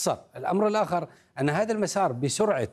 أقصر. الأمر الآخر أن هذا المسار بسرعة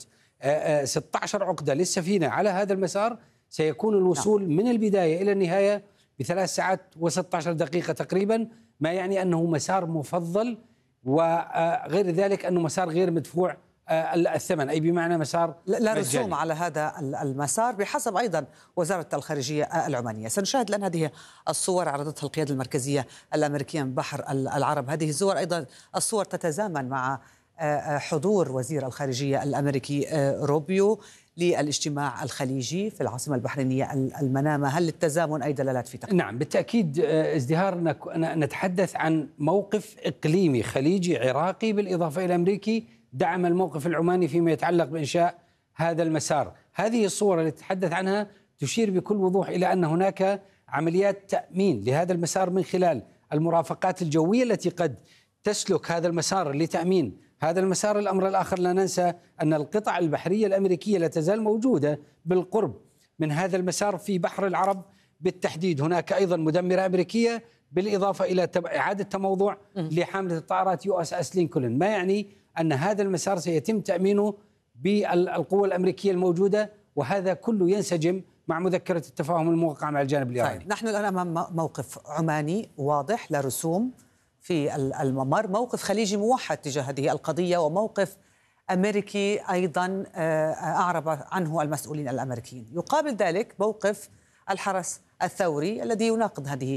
16 عقدة للسفينة على هذا المسار سيكون الوصول من البداية إلى النهاية ب3 ساعات و16 دقيقة تقريبا، ما يعني أنه مسار مفضل، وغير ذلك أنه مسار غير مدفوع الثمن، أي بمعنى مسار لا رسوم على هذا المسار بحسب أيضا وزارة الخارجية العمانية. سنشاهد الآن هذه الصور عرضتها القيادة المركزية الأمريكية من بحر العرب. هذه الصور أيضا الصور تتزامن مع حضور وزير الخارجية الأمريكي روبيو للاجتماع الخليجي في العاصمة البحرينية المنامة. هل للتزامن أي دلالات في تقرير؟ نعم بالتأكيد ازدهار. نتحدث عن موقف إقليمي خليجي عراقي بالإضافة إلى أمريكي دعم الموقف العماني فيما يتعلق بإنشاء هذا المسار. هذه الصور التي تتحدث عنها تشير بكل وضوح إلى أن هناك عمليات تأمين لهذا المسار من خلال المرافقات الجوية التي قد تسلك هذا المسار لتأمين هذا المسار. الأمر الآخر لا ننسى أن القطع البحرية الأمريكية لا تزال موجودة بالقرب من هذا المسار في بحر العرب بالتحديد. هناك أيضا مدمرة أمريكية بالإضافة إلى إعادة تموضع لحاملة الطائرات USS لينكولن، ما يعني أن هذا المسار سيتم تأمينه بالقوة الأمريكية الموجودة، وهذا كله ينسجم مع مذكرة التفاهم الموقعة مع الجانب الإيراني. طيب نحن الآن أمام موقف عماني واضح لا رسوم في الممر، موقف خليجي موحد تجاه هذه القضية، وموقف أمريكي أيضا أعرب عنه المسؤولين الأمريكيين. يقابل ذلك موقف الحرس الثوري الذي يناقض هذه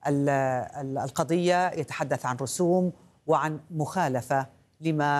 القضية، يتحدث عن رسوم وعن مخالفة لما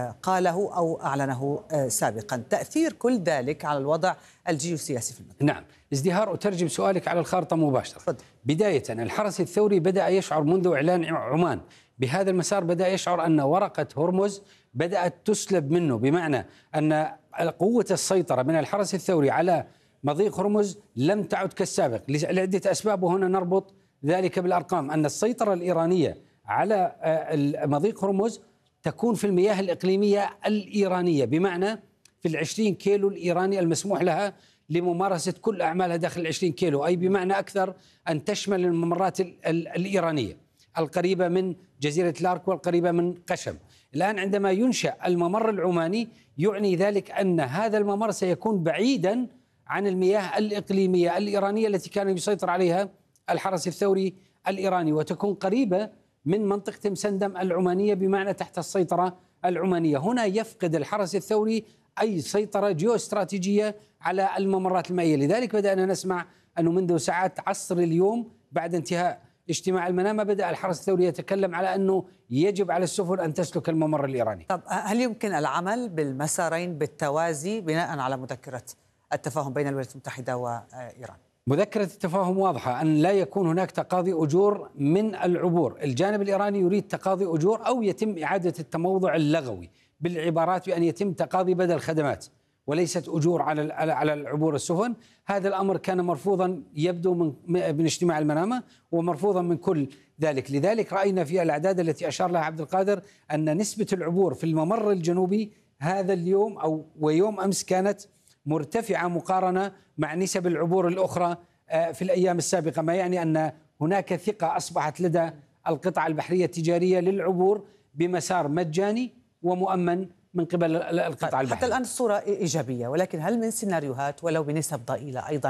قاله أو أعلنه سابقا. تأثير كل ذلك على الوضع الجيوسياسي في المنطقة. نعم ازدهار، أترجم سؤالك على الخارطة مباشرة. فضل. بداية الحرس الثوري بدأ يشعر منذ إعلان عمان بهذا المسار، بدأ يشعر أن ورقة هرمز بدأت تسلب منه، بمعنى أن قوة السيطرة من الحرس الثوري على مضيق هرمز لم تعد كالسابق لعدة أسباب، وهنا نربط ذلك بالأرقام. أن السيطرة الإيرانية على مضيق هرمز تكون في المياه الإقليمية الإيرانية، بمعنى في 20 كيلو الإيراني المسموح لها لممارسة كل أعمالها داخل 20 كيلو، أي بمعنى أكثر أن تشمل الممرات الإيرانية القريبة من جزيرة لارك والقريبة من قشم. الآن عندما ينشأ الممر العماني يعني ذلك أن هذا الممر سيكون بعيدا عن المياه الإقليمية الإيرانية التي كان يسيطر عليها الحرس الثوري الإيراني، وتكون قريبة من منطقة مسندم العمانية بمعنى تحت السيطرة العمانية. هنا يفقد الحرس الثوري أي سيطرة جيوستراتيجية على الممرات المائية. لذلك بدأنا نسمع أنه منذ ساعات عصر اليوم بعد انتهاء اجتماع المنامة بدأ الحرس الثوري يتكلم على أنه يجب على السفن أن تسلك الممر الإيراني. طب هل يمكن العمل بالمسارين بالتوازي بناء على مذكرة التفاهم بين الولايات المتحدة وإيران؟ مذكرة التفاهم واضحة أن لا يكون هناك تقاضي أجور من العبور. الجانب الإيراني يريد تقاضي أجور أو يتم إعادة التموضع اللغوي بالعبارات بأن يتم تقاضي بدل خدمات وليست أجور على العبور السفن. هذا الأمر كان مرفوضا يبدو من اجتماع المنامة ومرفوضا من كل ذلك. لذلك رأينا في الأعداد التي أشار لها عبد القادر أن نسبة العبور في الممر الجنوبي هذا اليوم ويوم أمس كانت مرتفعة مقارنة مع نسب العبور الأخرى في الأيام السابقة، ما يعني أن هناك ثقة أصبحت لدى القطع البحرية التجارية للعبور بمسار مجاني ومؤمن من قبل القطع البحرية. حتى الآن الصورة إيجابية، ولكن هل من سيناريوهات ولو بنسب ضئيلة أيضا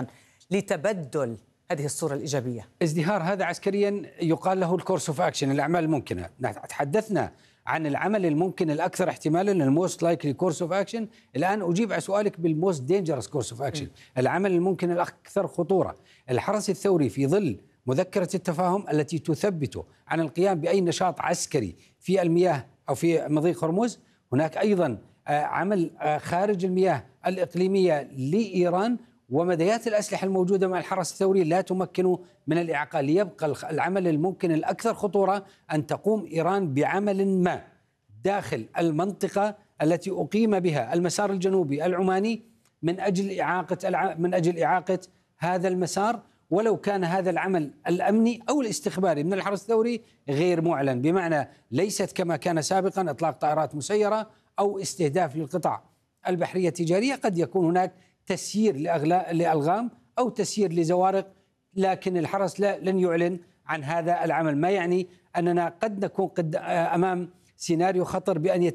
لتبدل هذه الصورة الإيجابية؟ ازدهار هذا عسكريا يقال له الكورس اوف اكشن، الأعمال الممكنة. تحدثنا عن العمل الممكن الأكثر احتمالا الموست لايكلي كورس اوف اكشن، الآن أجيب على سؤالك بالموست دينجرس كورس اوف اكشن، العمل الممكن الأكثر خطورة. الحرس الثوري في ظل مذكرة التفاهم التي تثبت عن القيام بأي نشاط عسكري في المياه أو في مضيق هرمز، هناك أيضا عمل خارج المياه الإقليمية لإيران، ومديات الأسلحة الموجودة مع الحرس الثوري لا تمكن من الإعاقة. ليبقى العمل الممكن الأكثر خطورة أن تقوم إيران بعمل ما داخل المنطقة التي أقيم بها المسار الجنوبي العماني من أجل إعاقة هذا المسار، ولو كان هذا العمل الأمني أو الاستخباري من الحرس الثوري غير معلن، بمعنى ليست كما كان سابقا إطلاق طائرات مسيرة أو استهداف للقطع البحرية التجارية. قد يكون هناك تسيير لألغام أو تسيير لزوارق، لكن الحرس لن يعلن عن هذا العمل، ما يعني أننا قد نكون أمام سيناريو خطر بأن